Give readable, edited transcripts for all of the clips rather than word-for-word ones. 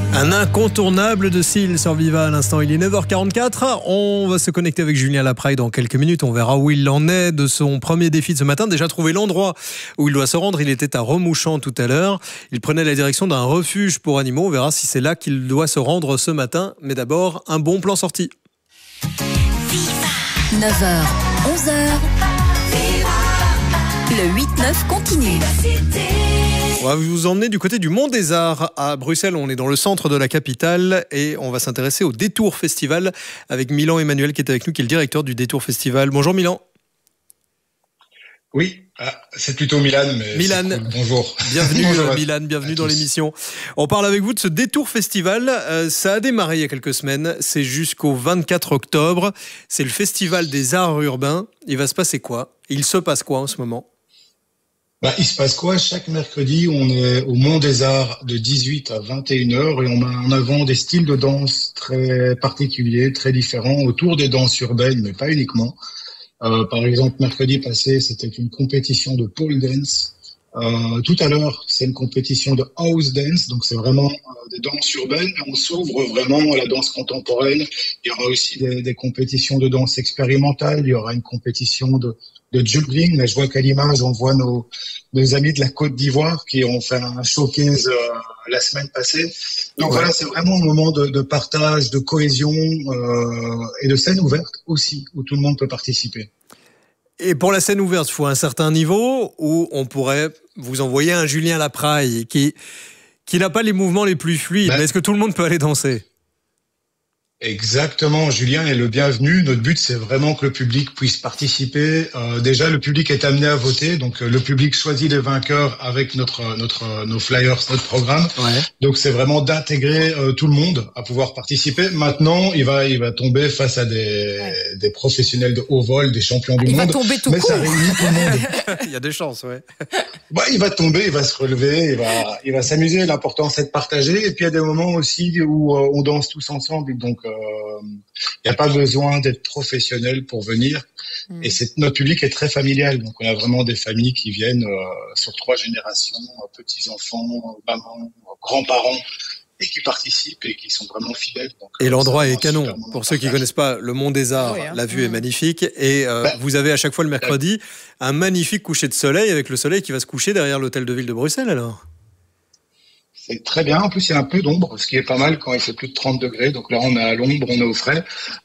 Un incontournable de Seal sur Viva à l'instant. Il est 9h44. On va se connecter avec Julien Lapraille dans quelques minutes. On verra où il en est de son premier défi de ce matin. Déjà trouvé l'endroit où il doit se rendre. Il était à Remouchamps tout à l'heure. Il prenait la direction d'un refuge pour animaux. On verra si c'est là qu'il doit se rendre ce matin. Mais d'abord, un bon plan sorti. 9h, 11h. Le 8-9 continue. On va vous emmener du côté du Mont des Arts à Bruxelles. On est dans le centre de la capitale et on va s'intéresser au Détour Festival avec Milan Emmanuel qui est avec nous, qui est le directeur du Détour Festival. Bonjour Milan. Oui, c'est plutôt Milan, mais Milan. Cool. Bonjour. Bienvenue Bonjour Milan, bienvenue dans l'émission. On parle avec vous de ce Détour Festival. Ça a démarré il y a quelques semaines. C'est jusqu'au 24 octobre. C'est le Festival des Arts Urbains. Il va se passer quoi ? Il se passe quoi en ce moment ? Il se passe quoi ? Chaque mercredi, on est au Mont des Arts de 18 à 21h et on met en avant des styles de danse très particuliers, très différents, autour des danses urbaines, mais pas uniquement. Par exemple, mercredi passé, c'était une compétition de pole dance. Tout à l'heure, c'est une compétition de house dance, donc c'est vraiment des danses urbaines. On s'ouvre vraiment à la danse contemporaine. Il y aura aussi des compétitions de danse expérimentale. Il y aura une compétition de juggling. Là, je vois qu'à l'image, on voit nos amis de la Côte d'Ivoire qui ont fait un showcase la semaine passée. Donc voilà, c'est vraiment un moment de partage, de cohésion et de scène ouverte aussi, où tout le monde peut participer. Et pour la scène ouverte, il faut un certain niveau où on pourrait vous envoyer un Julien Lapraille qui n'a pas les mouvements les plus fluides. Mais est-ce que tout le monde peut aller danser ? Exactement, Julien est le bienvenu. Notre but, c'est vraiment que le public puisse participer. Déjà, le public est amené à voter, donc le public choisit les vainqueurs avec nos flyers, notre programme. Ouais. Donc, c'est vraiment d'intégrer tout le monde à pouvoir participer. Maintenant, il va tomber face à des professionnels de haut vol, des champions du monde. Il va tomber tout court. Ça réunit tout le monde. Il y a des chances, ouais. Il va tomber, il va se relever, il va s'amuser. L'important, c'est de partager. Et puis, il y a des moments aussi où on danse tous ensemble. Donc, il n'y a pas besoin d'être professionnel pour venir. Et notre public est très familial. Donc, on a vraiment des familles qui viennent sur 3 générations, petits-enfants, mamans, grands-parents, et qui participent et qui sont vraiment fidèles. Donc, et l'endroit est canon. Pour ceux qui ne connaissent pas le Mont des Arts, la vue est magnifique. Et vous avez à chaque fois le mercredi un magnifique coucher de soleil avec le soleil qui va se coucher derrière l'hôtel de ville de Bruxelles alors. C'est très bien. En plus, il y a un peu d'ombre, ce qui est pas mal quand il fait plus de 30 degrés. Donc là, on est à l'ombre, on est au frais.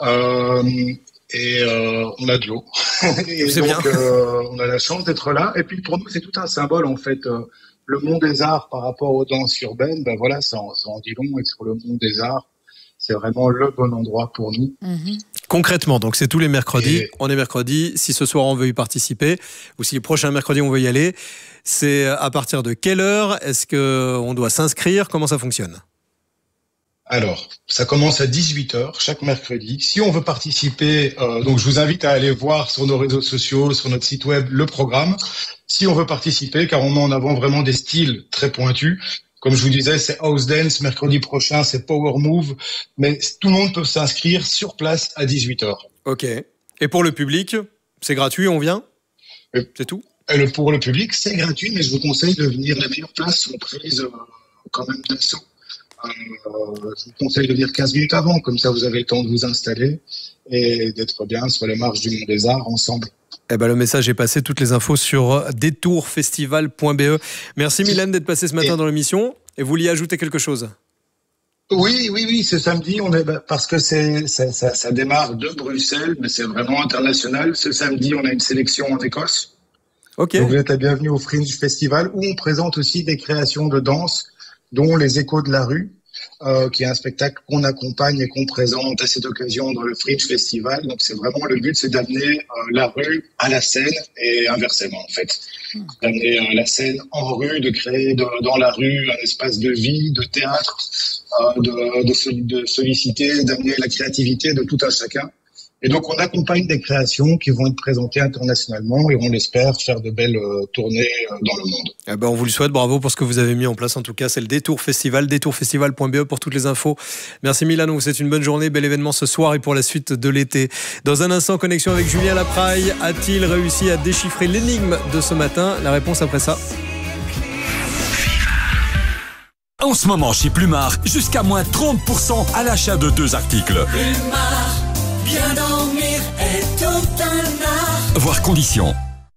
Et on a de l'eau. Et c'est donc, bien. On a la chance d'être là. Et puis, pour nous, c'est tout un symbole, en fait. Le Mont des Arts par rapport aux danses urbaines, ça en dit long. Et sur le Mont des Arts, c'est vraiment le bon endroit pour nous. Concrètement, donc c'est tous les mercredis. On est mercredi. Si ce soir on veut y participer, ou si le prochain mercredi on veut y aller, c'est à partir de quelle heure ? Est-ce qu'on doit s'inscrire ? Comment ça fonctionne ? Alors, ça commence à 18h chaque mercredi. Si on veut participer, donc je vous invite à aller voir sur nos réseaux sociaux, sur notre site web, le programme. Si on veut participer, car on met en avant vraiment des styles très pointus. Comme je vous disais, c'est House Dance. Mercredi prochain, c'est Power Move. Mais tout le monde peut s'inscrire sur place à 18h. Ok. Et pour le public, c'est gratuit, on vient ? C'est tout ? Pour le public, c'est gratuit, mais je vous conseille de venir. Les meilleures places sont prises quand même d'assaut. Je vous conseille de venir 15 minutes avant, comme ça vous avez le temps de vous installer et d'être bien sur les marches du Mont des Arts ensemble. Le message est passé, toutes les infos sur détourfestival.be. Merci Milan d'être passé ce matin dans l'émission. Et vous vouliez ajouter quelque chose ? Oui, ce samedi, parce que ça démarre de Bruxelles, mais c'est vraiment international. Ce samedi, on a une sélection en Écosse. Ok. Donc vous êtes la bienvenue au Fringe Festival, où on présente aussi des créations de danse, dont les Échos de la rue, qui est un spectacle qu'on accompagne et qu'on présente à cette occasion dans le Fringe Festival. Donc c'est vraiment le but, c'est d'amener la rue à la scène et inversement en fait. D'amener la scène en rue, de créer dans la rue un espace de vie, de théâtre, de solliciter, d'amener la créativité de tout un chacun. Et donc, on accompagne des créations qui vont être présentées internationalement et on espère faire de belles tournées dans le monde. On vous le souhaite, bravo pour ce que vous avez mis en place. En tout cas, c'est le Détour Festival, détourfestival.be pour toutes les infos. Merci Milan, on vous souhaite une bonne journée, bel événement ce soir et pour la suite de l'été. Dans un instant, connexion avec Julien Lapraille. A-t-il réussi à déchiffrer l'énigme de ce matin ? La réponse après ça. En ce moment, chez Plumard, jusqu'à moins 30% à l'achat de 2 articles. Plumard, bien dormir est tout un art. Voir conditions.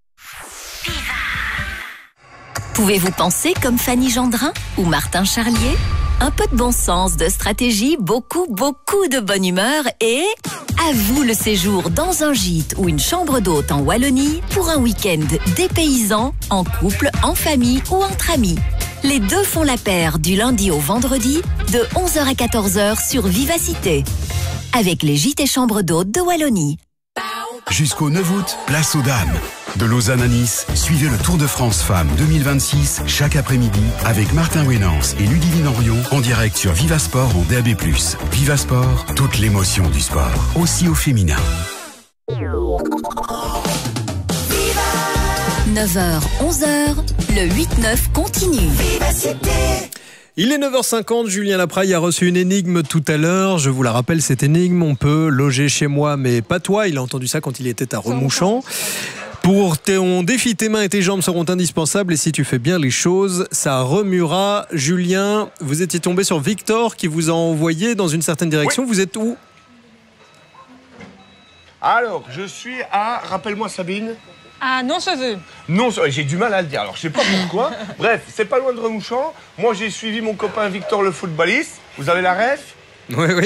Pouvez-vous penser comme Fanny Gendrin ou Martin Charlier? Un peu de bon sens, de stratégie, beaucoup de bonne humeur et à vous le séjour dans un gîte ou une chambre d'hôte en Wallonie pour un week-end dépaysant, en couple, en famille ou entre amis. Les deux font la paire du lundi au vendredi de 11h à 14h sur Vivacité avec les gîtes et chambres d'hôtes de Wallonie. Jusqu'au 9 août, place aux dames. De Lausanne à Nice, suivez le Tour de France Femmes 2026 chaque après-midi avec Martin Wénance et Ludivine Orion en direct sur Vivasport en DAB+. Vivasport, toute l'émotion du sport, aussi au féminin. 9h, 11h, le 8-9 continue. Il est 9h50, Julien Lapraille a reçu une énigme tout à l'heure. Je vous la rappelle, cette énigme, on peut loger chez moi, mais pas toi. Il a entendu ça quand il était à Remouchant. Pour ton défi, tes mains et tes jambes seront indispensables et si tu fais bien les choses, ça remuera. Julien, vous étiez tombé sur Victor qui vous a envoyé dans une certaine direction. Oui. Vous êtes où ? Alors, je suis à... Rappelle-moi, Sabine. Ah, Non-Seveux. Non, j'ai du mal à le dire, alors je sais pas pourquoi. Bref, c'est pas loin de Remouchant. Moi, j'ai suivi mon copain Victor, le footballiste. Vous avez la ref ? Oui.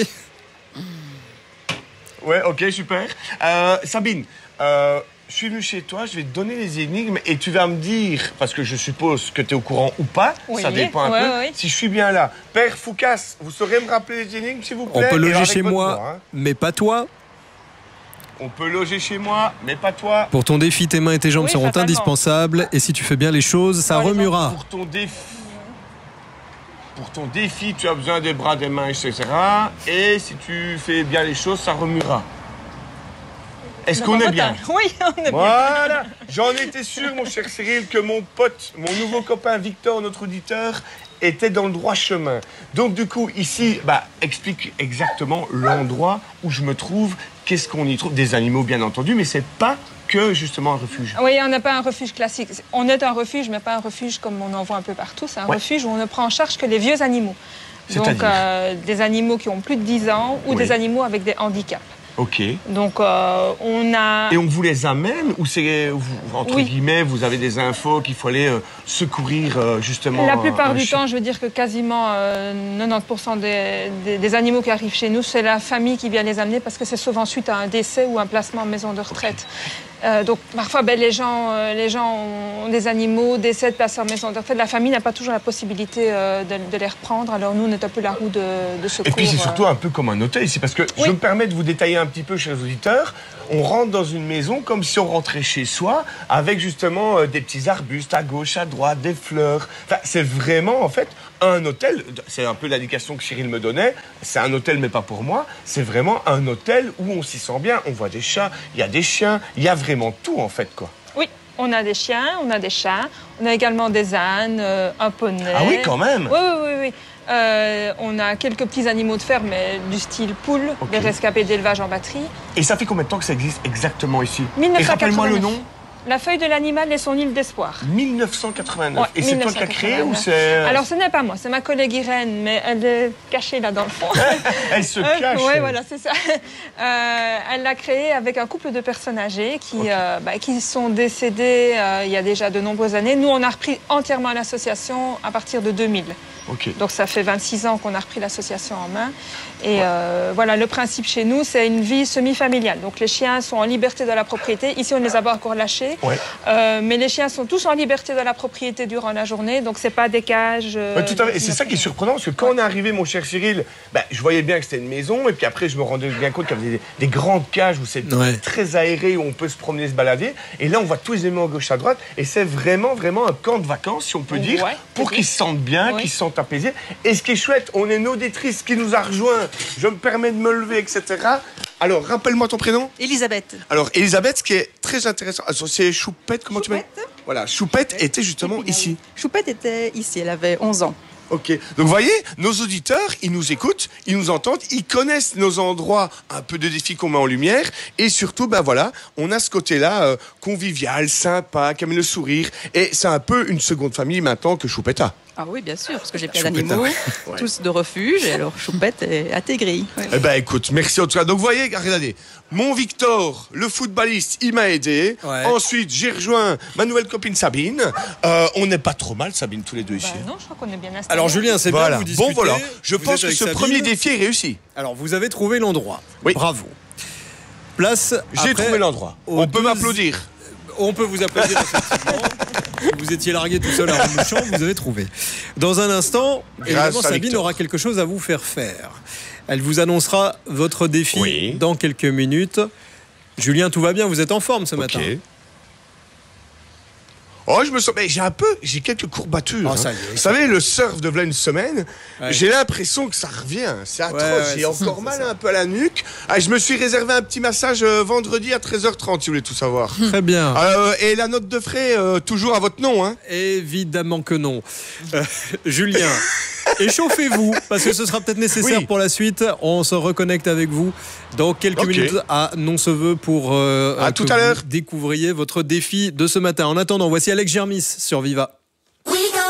Ouais, ok, super. Sabine, je suis venu chez toi, je vais te donner les énigmes et tu vas me dire, parce que je suppose que tu es au courant ou pas, oui, ça dépend un peu, oui. Si je suis bien là. Père Foucasse, vous saurez me rappeler les énigmes, s'il vous plaît ? On peut loger chez moi, mais pas toi. On peut loger chez moi, mais pas toi. Pour ton défi, tes mains et tes jambes seront indispensables. Et si tu fais bien les choses, ça remuera. Pour ton défi, tu as besoin des bras, des mains, etc. Et si tu fais bien les choses, ça remuera. Est-ce qu'on est bien ? Oui, on est bien. Voilà. J'en étais sûr, mon cher Cyril, que mon pote, mon nouveau copain Victor, notre auditeur, était dans le droit chemin. Donc du coup, ici, explique exactement l'endroit où je me trouve, qu'est-ce qu'on y trouve. Des animaux, bien entendu, mais c'est pas que justement un refuge. Oui, on n'a pas un refuge classique. On est un refuge, mais pas un refuge comme on en voit un peu partout. C'est un refuge où on ne prend en charge que les vieux animaux. Donc des animaux qui ont plus de 10 ans ou des animaux avec des handicaps. Ok. Donc, on a... Et on vous les amène ou c'est, entre guillemets, vous avez des infos qu'il faut aller secourir, justement... La plupart du temps, je veux dire que quasiment 90% des animaux qui arrivent chez nous, c'est la famille qui vient les amener parce que c'est souvent suite à un décès ou un placement en maison de retraite. Donc, parfois, les gens ont des animaux, décèdent, placent en maison de retraite. La famille n'a pas toujours la possibilité de les reprendre. Alors, nous, on est un peu la roue de secours. Et puis, c'est surtout un peu comme un hôtel ici, parce que je me permets de vous détailler un petit peu, chers auditeurs. On rentre dans une maison comme si on rentrait chez soi, avec justement des petits arbustes à gauche, à droite, des fleurs. Enfin, c'est vraiment, en fait, un hôtel. C'est un peu l'indication que Cyril me donnait. C'est un hôtel, mais pas pour moi. C'est vraiment un hôtel où on s'y sent bien. On voit des chats, il y a des chiens, il y a vraiment tout, en fait, quoi. Oui, on a des chiens, on a des chats, on a également des ânes, un poney. Ah oui, quand même. Oui. On a quelques petits animaux de ferme, mais du style poule, des rescapés d'élevage en batterie. Et ça fait combien de temps que ça existe exactement ici ? 1989. Et rappelle-moi le nom. La feuille de l'animal et son île d'espoir. 1989. Ouais, et c'est toi qui as créé ou c'est... Alors ce n'est pas moi, c'est ma collègue Irène, mais elle est cachée là dans le fond. Elle se cache. Oui, voilà, c'est ça. Elle l'a créé avec un couple de personnes âgées qui sont décédées il y a déjà de nombreuses années. Nous, on a repris entièrement l'association à partir de 2000. Donc ça fait 26 ans qu'on a repris l'association en main. Et voilà, le principe chez nous, c'est une vie semi-familiale. Donc les chiens sont en liberté de la propriété. Ici, on ne les a pas encore lâchés. Mais les chiens sont tous en liberté de la propriété durant la journée. Donc c'est pas des cages. Tout à fait. Et c'est ça qui est surprenant, parce que quand on est arrivé, mon cher Cyril, je voyais bien que c'était une maison. Et puis après, je me rendais bien compte qu'il y avait des grandes cages où c'est très aéré, où on peut se promener, se balader. Et là, on voit tous les éléments à gauche, à droite. Et c'est vraiment un camp de vacances, si on peut dire, pour qu'ils se sentent bien, qu'ils se sentent apaisés. Et ce qui est chouette, on est une auditrice qui nous a rejoint. Je me permets de me lever, etc. Alors, rappelle-moi ton prénom. Elisabeth. Alors, Elisabeth, ce qui est très intéressant, c'est Choupette, comment tu m'as dit ? Voilà, Choupette était justement ici. Choupette était ici, elle avait 11 ans. Ok, donc vous voyez, nos auditeurs, ils nous écoutent, ils nous entendent, ils connaissent nos endroits, un peu de défis qu'on met en lumière, et surtout, on a ce côté-là convivial, sympa, qui amène le sourire, et c'est un peu une seconde famille maintenant que Choupette a. Ah oui, bien sûr, parce que j'ai plein Choupette, d'animaux, ouais. tous de refuge, et alors Choupette est à tes grilles. Ouais. Eh ben écoute, merci en tout cas. Donc vous voyez, regardez, mon Victor, le footballiste, il m'a aidé. Ouais. Ensuite, j'ai rejoint ma nouvelle copine Sabine. On n'est pas trop mal, Sabine, tous les deux ici. Non, je crois qu'on est bien installés. Alors Julien, c'est Voilà. bien, vous discutez. Bon voilà, je vous pense êtes que avec ce Sabine. premier défi est réussi. Alors vous avez trouvé l'endroit. Oui. Bravo. Place. J'ai après trouvé l'endroit. aux On peut deux- m'applaudir. On peut vous applaudir effectivement. Vous étiez largué tout seul à Remouchamp, vous avez trouvé. Dans un instant, évidemment, à Sabine Victor. aura quelque chose à vous faire faire. Elle vous annoncera votre défi Oui. dans quelques minutes. Julien, tout va bien, vous êtes en forme ce matin. Oh, je me sens. Mais j'ai quelques courbatures. Oh, ça y est. Vous savez, le surf de voilà une semaine, Ouais. j'ai l'impression que ça revient. C'est atroce. Ouais, j'ai c'est encore ça, mal c'est ça. un peu à la nuque. Ah, je me suis réservé un petit massage vendredi à 13h30, si vous voulez tout savoir. Très bien. Et la note de frais, toujours à votre nom, hein. Évidemment que non. Julien, échauffez-vous, parce que ce sera peut-être nécessaire Oui. pour la suite. On se reconnecte avec vous dans quelques Ok. minutes à Non-se-veut pour À que tout à l'heure. vous découvriez votre défi de ce matin. En attendant, voici Alex Germis sur Viva.